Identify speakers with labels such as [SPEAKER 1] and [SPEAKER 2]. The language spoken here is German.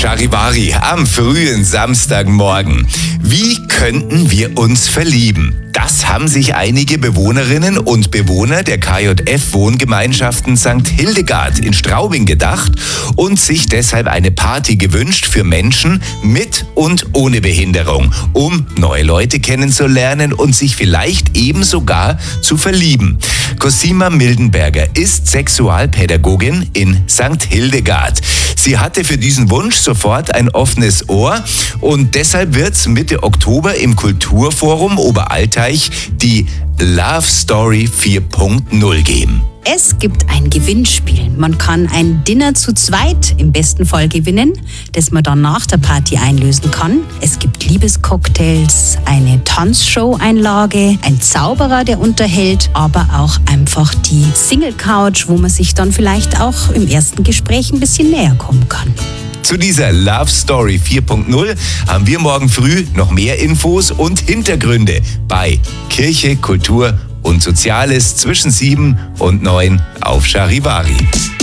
[SPEAKER 1] Charivari am frühen Samstagmorgen. Wie könnten wir uns verlieben? Das haben sich einige Bewohnerinnen und Bewohner der KJF-Wohngemeinschaften St. Hildegard in Straubing gedacht und sich deshalb eine Party gewünscht für Menschen mit und ohne Behinderung, um neue Leute kennenzulernen und sich vielleicht eben sogar zu verlieben. Cosima Mildenberger ist Sexualpädagogin in St. Hildegard. Sie hatte für diesen Wunsch sofort ein offenes Ohr und deshalb wird's Mitte Oktober im Kulturforum Oberalteich die Love Story 4.0 geben.
[SPEAKER 2] Es gibt ein Gewinnspiel. Man kann ein Dinner zu zweit im besten Fall gewinnen, das man dann nach der Party einlösen kann. Es gibt Liebescocktails, eine Tanzshow-Einlage, ein Zauberer, der unterhält, aber auch einfach die Single-Couch, wo man sich dann vielleicht auch im ersten Gespräch ein bisschen näher kommen kann.
[SPEAKER 1] Zu dieser Love Story 4.0 haben wir morgen früh noch mehr Infos und Hintergründe bei Kirche, Kultur und Soziales zwischen 7 und 9 auf Charivari.